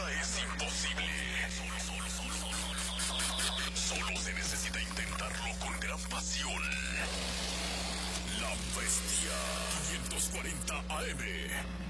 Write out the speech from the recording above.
Nada es imposible. Solo se necesita intentarlo con gran pasión. La Bestia 540 AM.